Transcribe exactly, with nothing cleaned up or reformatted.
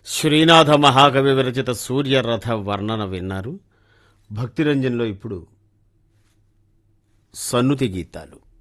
శ్రీనాథ మహాకవి విరచిత సూర్యరథ వర్ణన విన్నారు. భక్తిరంజన్లో ఇప్పుడు సన్నుతి గీతాలు.